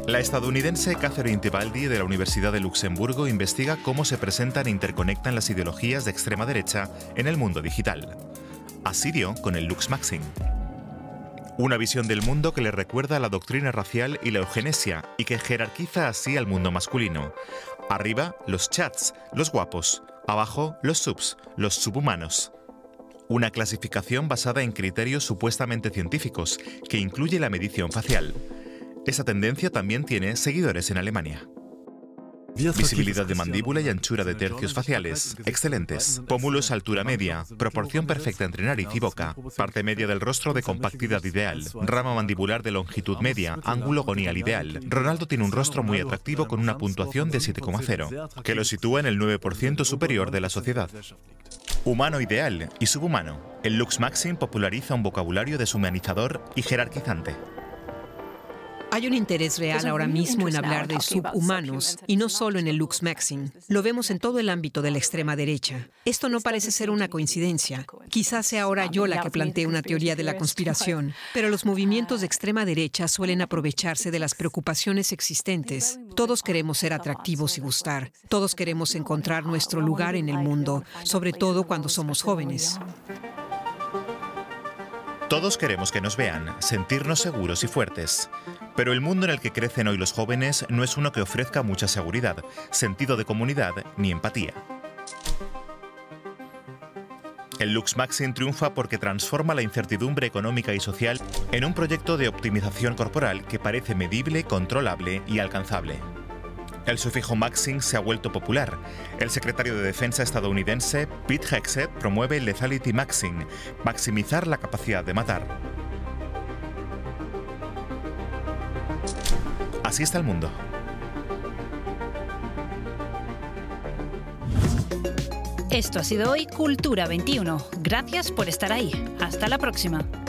La estadounidense Catherine Tibaldi de la Universidad de Luxemburgo investiga cómo se presentan e interconectan las ideologías de extrema derecha en el mundo digital. Así dio con el Lux Maxing. Una visión del mundo que le recuerda a la doctrina racial y la eugenesia y que jerarquiza así al mundo masculino. Arriba, los chats, los guapos. Abajo, los subs, los subhumanos. Una clasificación basada en criterios supuestamente científicos, que incluye la medición facial. Esa tendencia también tiene seguidores en Alemania. Visibilidad de mandíbula y anchura de tercios faciales, excelentes. Pómulos altura media, proporción perfecta entre nariz y boca, parte media del rostro de compactidad ideal, rama mandibular de longitud media, ángulo gonial ideal. Ronaldo tiene un rostro muy atractivo con una puntuación de 7,0, que lo sitúa en el 9% superior de la sociedad. Humano ideal y subhumano. El Lux Maxing populariza un vocabulario deshumanizador y jerarquizante. Hay un interés real ahora mismo en hablar de subhumanos, y no solo en el Lux Maxing. Lo vemos en todo el ámbito de la extrema derecha. Esto no parece ser una coincidencia. Quizás sea ahora yo la que plantee una teoría de la conspiración, pero los movimientos de extrema derecha suelen aprovecharse de las preocupaciones existentes. Todos queremos ser atractivos y gustar. Todos queremos encontrar nuestro lugar en el mundo, sobre todo cuando somos jóvenes. Todos queremos que nos vean, sentirnos seguros y fuertes. Pero el mundo en el que crecen hoy los jóvenes no es uno que ofrezca mucha seguridad, sentido de comunidad ni empatía. El Lux Maxing triunfa porque transforma la incertidumbre económica y social en un proyecto de optimización corporal que parece medible, controlable y alcanzable. El sufijo Maxing se ha vuelto popular. El secretario de Defensa estadounidense, Pete Hegseth, promueve el Lethality Maxing, maximizar la capacidad de matar. Así está el mundo. Esto ha sido hoy Cultura 21. Gracias por estar ahí. Hasta la próxima.